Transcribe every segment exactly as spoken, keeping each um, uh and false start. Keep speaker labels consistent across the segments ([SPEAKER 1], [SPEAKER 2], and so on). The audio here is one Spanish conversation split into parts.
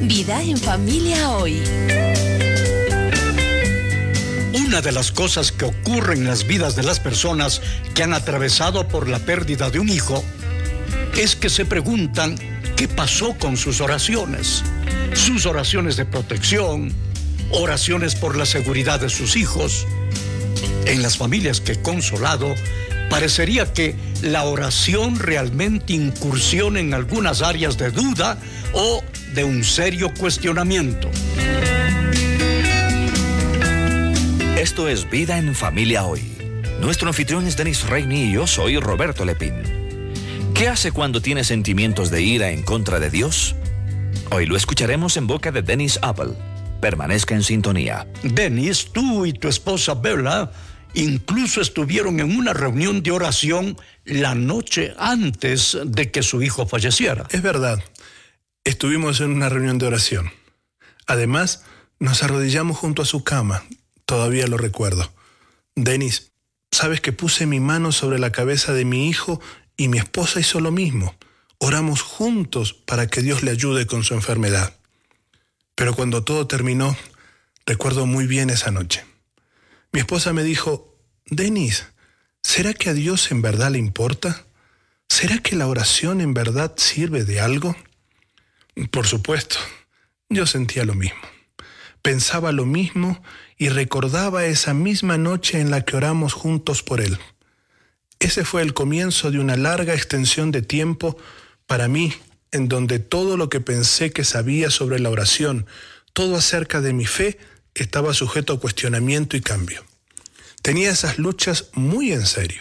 [SPEAKER 1] Vida en Familia hoy.
[SPEAKER 2] Una de las cosas que ocurren en las vidas de las personas que han atravesado por la pérdida de un hijo es que se preguntan qué pasó con sus oraciones, sus oraciones de protección, oraciones por la seguridad de sus hijos. En las familias que he consolado, parecería que la oración realmente incursiona en algunas áreas de duda o de un serio cuestionamiento.
[SPEAKER 3] Esto es Vida en Familia hoy. Nuestro anfitrión es Denis Reini y yo soy Roberto Lepín. ¿Qué hace cuando tiene sentimientos de ira en contra de Dios? Hoy lo escucharemos en boca de Dennis Apple. Permanezca en sintonía.
[SPEAKER 2] Denis, tú y tu esposa Bella incluso estuvieron en una reunión de oración la noche antes de que su hijo falleciera.
[SPEAKER 4] Es verdad. Estuvimos en una reunión de oración. Además, nos arrodillamos junto a su cama. Todavía lo recuerdo. Denis, sabes que puse mi mano sobre la cabeza de mi hijo y mi esposa hizo lo mismo. Oramos juntos para que Dios le ayude con su enfermedad. Pero cuando todo terminó, recuerdo muy bien esa noche. Mi esposa me dijo, Denis, ¿será que a Dios en verdad le importa? ¿Será que la oración en verdad sirve de algo? Por supuesto, yo sentía lo mismo. Pensaba lo mismo y recordaba esa misma noche en la que oramos juntos por él. Ese fue el comienzo de una larga extensión de tiempo para mí, en donde todo lo que pensé que sabía sobre la oración, todo acerca de mi fe, estaba sujeto a cuestionamiento y cambio. Tenía esas luchas muy en serio.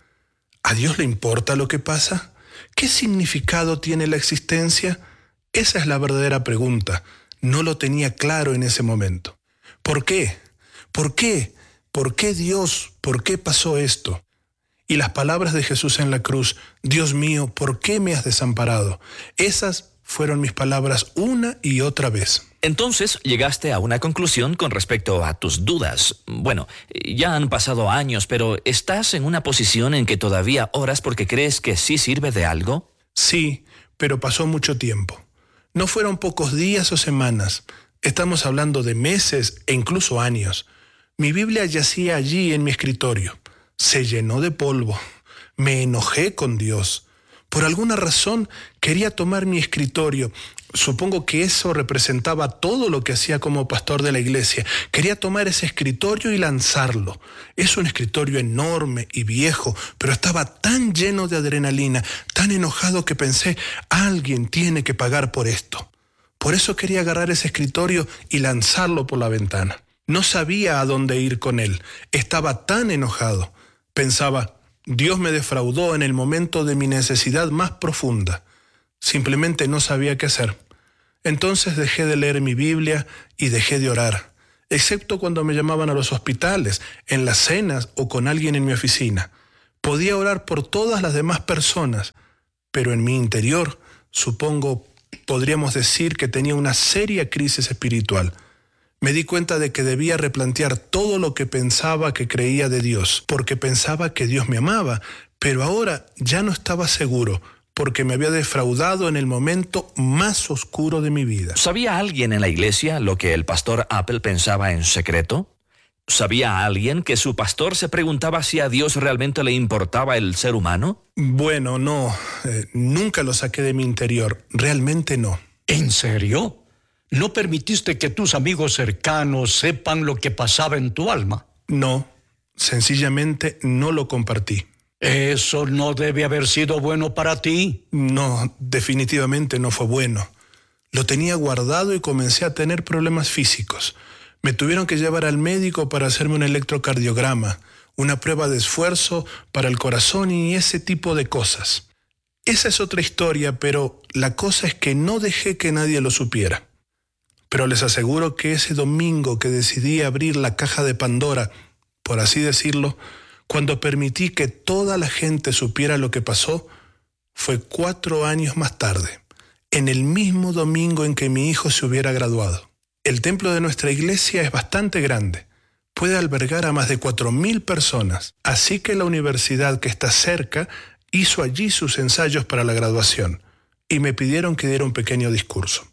[SPEAKER 4] ¿A Dios le importa lo que pasa? ¿Qué significado tiene la existencia? Esa es la verdadera pregunta. No lo tenía claro en ese momento. ¿Por qué? ¿Por qué? ¿Por qué Dios? ¿Por qué pasó esto? Y las palabras de Jesús en la cruz, Dios mío, ¿por qué me has desamparado? Esas fueron mis palabras una y otra vez.
[SPEAKER 3] Entonces llegaste a una conclusión con respecto a tus dudas. Bueno, ya han pasado años, pero ¿estás en una posición en que todavía oras porque crees que sí sirve de algo?
[SPEAKER 4] Sí, pero pasó mucho tiempo. No fueron pocos días o semanas. Estamos hablando de meses e incluso años. Mi Biblia yacía allí en mi escritorio. Se llenó de polvo. Me enojé con Dios. Por alguna razón quería tomar mi escritorio. Supongo que eso representaba todo lo que hacía como pastor de la iglesia. Quería tomar ese escritorio y lanzarlo. Es un escritorio enorme y viejo, pero estaba tan lleno de adrenalina, tan enojado que pensé, alguien tiene que pagar por esto. Por eso quería agarrar ese escritorio y lanzarlo por la ventana. No sabía a dónde ir con él. Estaba tan enojado. Pensaba, Dios me defraudó en el momento de mi necesidad más profunda. Simplemente no sabía qué hacer. Entonces dejé de leer mi Biblia y dejé de orar, excepto cuando me llamaban a los hospitales, en las cenas o con alguien en mi oficina. Podía orar por todas las demás personas, pero en mi interior, supongo, podríamos decir que tenía una seria crisis espiritual. Me di cuenta de que debía replantear todo lo que pensaba que creía de Dios, porque pensaba que Dios me amaba, pero ahora ya no estaba seguro, porque me había defraudado en el momento más oscuro de mi vida.
[SPEAKER 3] ¿Sabía alguien en la iglesia lo que el pastor Apple pensaba en secreto? ¿Sabía alguien que su pastor se preguntaba si a Dios realmente le importaba el ser humano?
[SPEAKER 4] Bueno, no, eh, nunca lo saqué de mi interior, realmente no.
[SPEAKER 2] ¿En serio? ¿No permitiste que tus amigos cercanos sepan lo que pasaba en tu alma?
[SPEAKER 4] No, sencillamente no lo compartí.
[SPEAKER 2] ¿Eso no debe haber sido bueno para ti?
[SPEAKER 4] No, definitivamente no fue bueno. Lo tenía guardado y comencé a tener problemas físicos. Me tuvieron que llevar al médico para hacerme un electrocardiograma, una prueba de esfuerzo para el corazón y ese tipo de cosas. Esa es otra historia, pero la cosa es que no dejé que nadie lo supiera. Pero les aseguro que ese domingo que decidí abrir la caja de Pandora, por así decirlo, cuando permití que toda la gente supiera lo que pasó, fue cuatro años más tarde, en el mismo domingo en que mi hijo se hubiera graduado. El templo de nuestra iglesia es bastante grande, puede albergar a más de cuatro mil personas, así que la universidad que está cerca hizo allí sus ensayos para la graduación y me pidieron que diera un pequeño discurso.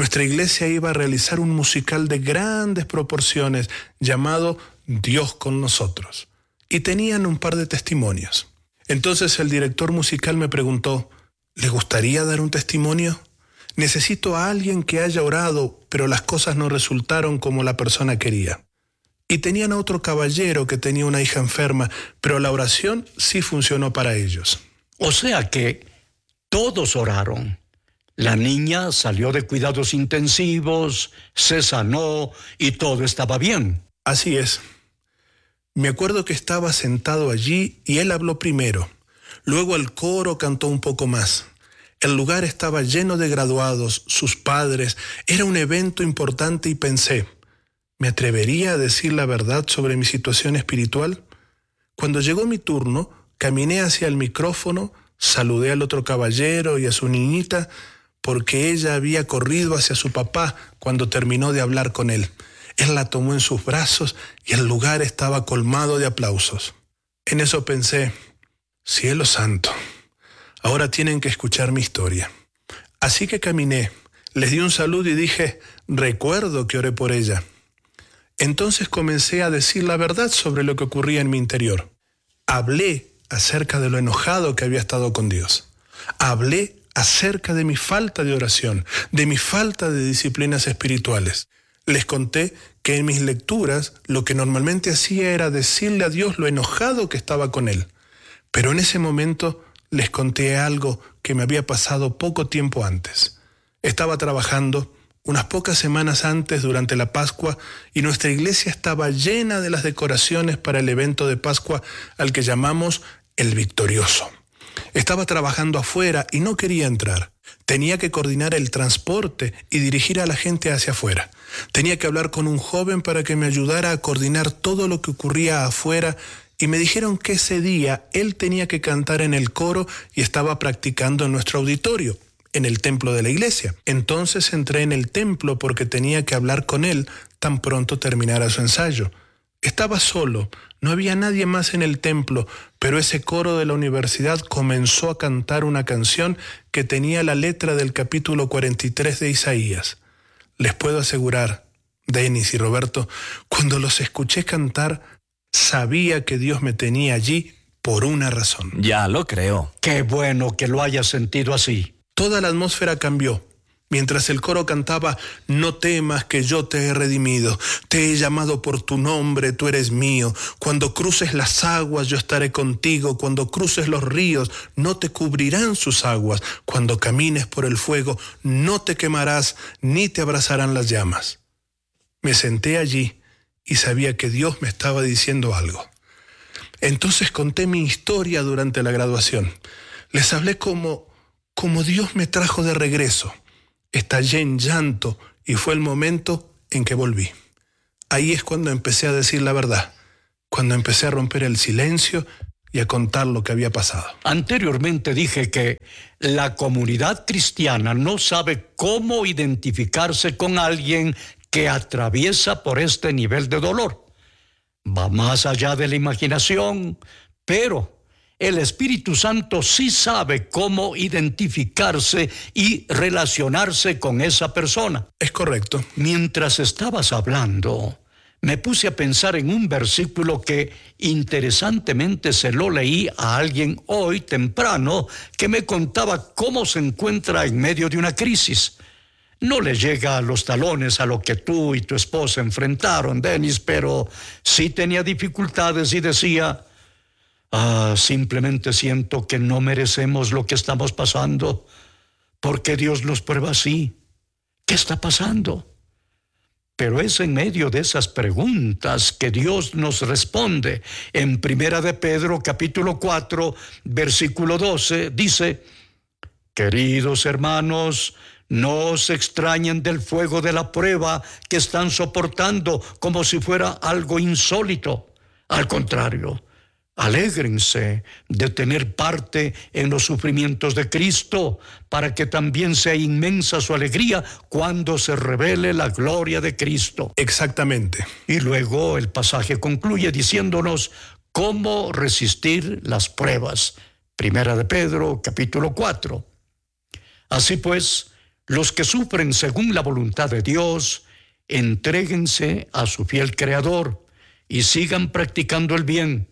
[SPEAKER 4] nuestra iglesia iba a realizar un musical de grandes proporciones llamado Dios con nosotros. Y tenían un par de testimonios. Entonces el director musical me preguntó, ¿le gustaría dar un testimonio? Necesito a alguien que haya orado, pero las cosas no resultaron como la persona quería. Y tenían a otro caballero que tenía una hija enferma, pero la oración sí funcionó para ellos.
[SPEAKER 2] O sea que todos oraron. La niña salió de cuidados intensivos, se sanó y todo estaba bien.
[SPEAKER 4] Así es. Me acuerdo que estaba sentado allí y él habló primero. Luego el coro cantó un poco más. El lugar estaba lleno de graduados, sus padres. Era un evento importante y pensé, ¿me atrevería a decir la verdad sobre mi situación espiritual? Cuando llegó mi turno, caminé hacia el micrófono, saludé al otro caballero y a su niñita porque ella había corrido hacia su papá cuando terminó de hablar con él. Él la tomó en sus brazos y el lugar estaba colmado de aplausos. En eso pensé, cielo santo, ahora tienen que escuchar mi historia. Así que caminé, les di un saludo y dije, recuerdo que oré por ella. Entonces comencé a decir la verdad sobre lo que ocurría en mi interior. Hablé acerca de lo enojado que había estado con Dios. Hablé acerca de mi falta de oración, de mi falta de disciplinas espirituales. Les conté que en mis lecturas lo que normalmente hacía era decirle a Dios lo enojado que estaba con Él. Pero en ese momento les conté algo que me había pasado poco tiempo antes. Estaba trabajando unas pocas semanas antes durante la Pascua y nuestra iglesia estaba llena de las decoraciones para el evento de Pascua al que llamamos el Victorioso. Estaba trabajando afuera y no quería entrar. Tenía que coordinar el transporte y dirigir a la gente hacia afuera. Tenía que hablar con un joven para que me ayudara a coordinar todo lo que ocurría afuera y me dijeron que ese día él tenía que cantar en el coro y estaba practicando en nuestro auditorio, en el templo de la iglesia. Entonces entré en el templo porque tenía que hablar con él tan pronto terminara su ensayo. Estaba solo, no había nadie más en el templo, pero ese coro de la universidad comenzó a cantar una canción que tenía la letra del capítulo cuarenta y tres de Isaías. Les puedo asegurar, Denis y Roberto, cuando los escuché cantar, sabía que Dios me tenía allí por una razón.
[SPEAKER 3] Ya lo creo.
[SPEAKER 2] Qué bueno que lo hayas sentido así.
[SPEAKER 4] Toda la atmósfera cambió. Mientras el coro cantaba, no temas que yo te he redimido, te he llamado por tu nombre, tú eres mío. Cuando cruces las aguas yo estaré contigo, cuando cruces los ríos no te cubrirán sus aguas, cuando camines por el fuego no te quemarás ni te abrazarán las llamas. Me senté allí y sabía que Dios me estaba diciendo algo. Entonces conté mi historia durante la graduación. Les hablé como, como Dios me trajo de regreso. Estallé en llanto y fue el momento en que volví. Ahí es cuando empecé a decir la verdad, cuando empecé a romper el silencio y a contar lo que había pasado.
[SPEAKER 2] Anteriormente dije que la comunidad cristiana no sabe cómo identificarse con alguien que atraviesa por este nivel de dolor. Va más allá de la imaginación, pero el Espíritu Santo sí sabe cómo identificarse y relacionarse con esa persona.
[SPEAKER 4] Es correcto.
[SPEAKER 2] Mientras estabas hablando, me puse a pensar en un versículo que interesantemente se lo leí a alguien hoy temprano que me contaba cómo se encuentra en medio de una crisis. No le llega a los talones a lo que tú y tu esposa enfrentaron, Denis, pero sí tenía dificultades y decía, ah, simplemente siento que no merecemos lo que estamos pasando. ¿Por qué Dios nos prueba así? ¿Qué está pasando? Pero es en medio de esas preguntas que Dios nos responde. En Primera de Pedro, capítulo cuatro, versículo doce, dice, queridos hermanos, no se extrañen del fuego de la prueba que están soportando como si fuera algo insólito. Al contrario, alégrense de tener parte en los sufrimientos de Cristo, para que también sea inmensa su alegría cuando se revele la gloria de Cristo.
[SPEAKER 4] Exactamente.
[SPEAKER 2] Y luego el pasaje concluye diciéndonos cómo resistir las pruebas. Primera de Pedro, capítulo cuatro. Así pues, Los que sufren según la voluntad de Dios, entréguense a su fiel Creador y sigan practicando el bien.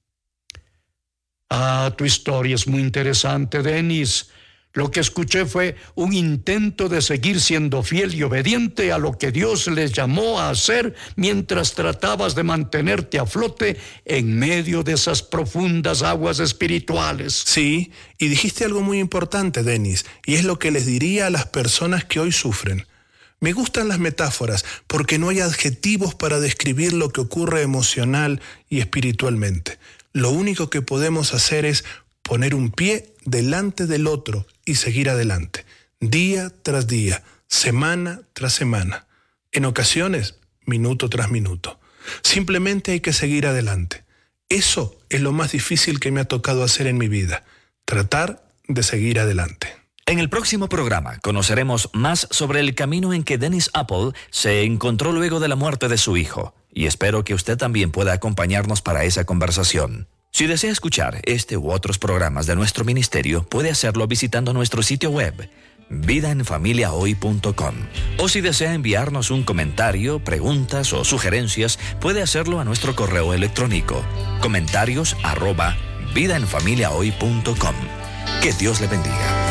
[SPEAKER 2] Ah, tu historia es muy interesante, Denis. Lo que escuché fue un intento de seguir siendo fiel y obediente a lo que Dios les llamó a hacer mientras tratabas de mantenerte a flote en medio de esas profundas aguas espirituales.
[SPEAKER 4] Sí, y dijiste algo muy importante, Denis, y es lo que les diría a las personas que hoy sufren. Me gustan las metáforas porque no hay adjetivos para describir lo que ocurre emocional y espiritualmente. Lo único que podemos hacer es poner un pie delante del otro y seguir adelante, día tras día, semana tras semana, en ocasiones, minuto tras minuto. Simplemente hay que seguir adelante. Eso es lo más difícil que me ha tocado hacer en mi vida, tratar de seguir adelante.
[SPEAKER 3] En el próximo programa conoceremos más sobre el camino en que Dennis Apple se encontró luego de la muerte de su hijo, y espero que usted también pueda acompañarnos para esa conversación. Si desea escuchar este u otros programas de nuestro ministerio, puede hacerlo visitando nuestro sitio web, vida en familia hoy punto com. O si desea enviarnos un comentario, preguntas o sugerencias, puede hacerlo a nuestro correo electrónico, comentarios arroba vida en familia hoy punto com. Que Dios le bendiga.